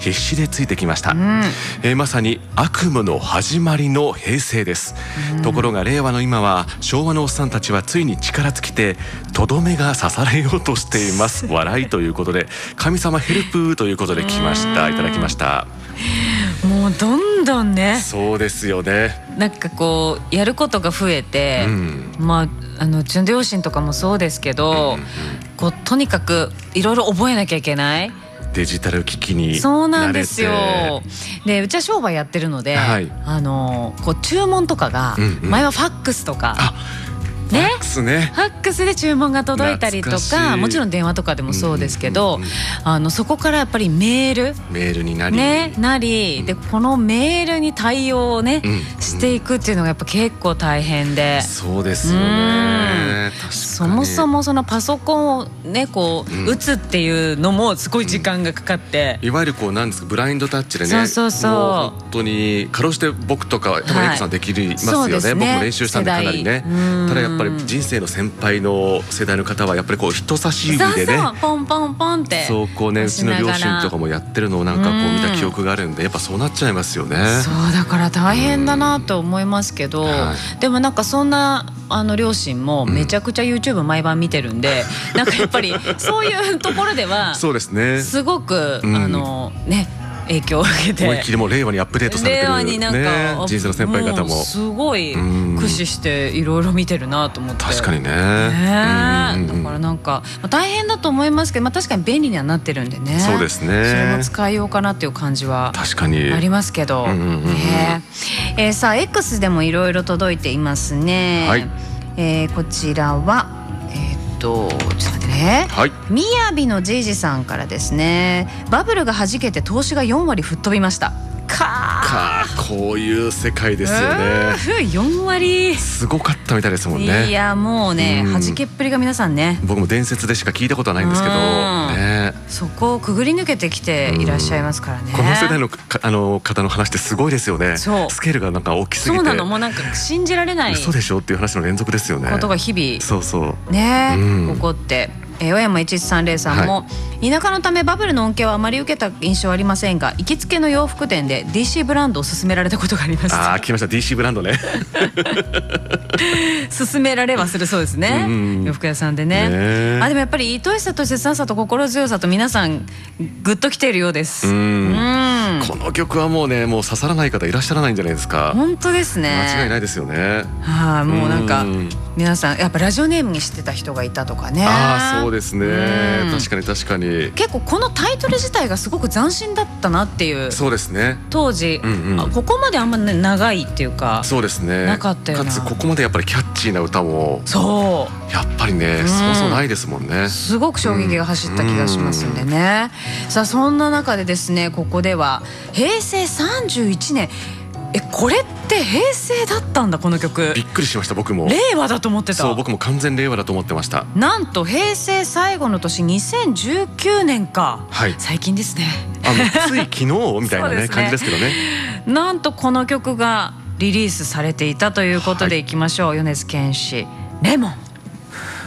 必死でついてきました。まさに悪夢の始まりの平成です。ところが令和の今は昭和のおっさんたちはついに力尽きてとどめが刺されようとしています。笑いということで、神様ヘルプということで来ました。いただきました。 もうどんどんね、 そうですよね。 なんかこうやることが増えて、まあうちの両親とかもそうですけど、こうとにかくいろいろ覚えなきゃいけない。 デジタル機器に慣れて。 そうなんですよ。でうちは商売やってるので、こう注文とかが、前はファックスとかね、ファックスで注文が届いたりとか、もちろん電話とかでもそうですけど、そこからやっぱりメールになり、でこのメールに対応をね、していくっていうのがやっぱ結構大変で。 そうですよね。 そもそもそのパソコンをねこう打つっていうのもすごい時間がかかって、 いわゆるこうなんですか、ブラインドタッチでね、もう本当にかろうじて僕とか多分エクさんできますよね。僕も練習したんでかなりね。ただやっぱり人生の先輩の世代の方はやっぱりこう人差し指でね、 ポンポンポンってそうこうね、うちの両親とかもやってるのをなんかこう見た記憶があるんで、やっぱそうなっちゃいますよね。 そうだから大変だなと思いますけど、でもなんかそんな両親もめちゃくちゃ YouTube 毎晩見てるんで、なんかやっぱりそういうところではそうですね、 すごくね影響を受けて、 思いっきりもう令和にアップデートされてる、 令和になんか、 人生の先輩方もすごい駆使していろいろ見てるなと思って。 確かにね。だからなんか大変だと思いますけど、確かに便利にはなってるんでね。 そうですね。 それも使いようかなっていう感じは確かにありますけど。さあ X でもいろいろ届いていますね。こちらはちょっと待ってね、みやびのじいじさんからですね。バブルがはじけて投資が4割吹っ飛びました。 こういう世界ですよね。 4割すごかったみたいですもんね。 いやもうね、はじけっぷりが皆さんね、 僕も伝説でしか聞いたことはないんですけどね、 そこをくぐり抜けてきていらっしゃいますからね。 この世代の方の話ってすごいですよね。スケールがなんか大きすぎて、 そうなの、もうなんか信じられない、 嘘でしょっていう話の連続ですよね。 ことが日々 そうね起こって、小山1130さんも、田舎のためバブルの恩恵はあまり受けた印象はありませんが、行きつけの洋服店で DC ブランドを勧められたことがありました。 来ました DC ブランドね。 勧められはするそうですね、洋服屋さんでね。でもやっぱり愛しさと切なさと心強さと皆さんグッときているようです。 この曲はもうね、もう刺さらない方いらっしゃらないんじゃないですか。 本当ですね。 間違いないですよね。 もうなんか皆さんやっぱラジオネームに知ってた人がいたとかね。 そうですね。確かに確かに。 結構このタイトル自体がすごく斬新だったなっていう。そうですね。当時ここまであんま長いっていうか、そうですね、なかったよな。 かつここまでやっぱりキャッチーな歌もやっぱりね、そうそうないですもんね。すごく衝撃が走った気がしますんでね。さあそんな中でですね、ここでは平成31年、これって平成だったんだこの曲。びっくりしました。僕も令和だと思ってた。そう、僕も完全令和だと思ってました。なんと平成最後の年2019年か。最近ですね。つい昨日みたいなね感じですけどね。なんとこの曲がリリースされていたということでいきましょう。米津玄師レモン。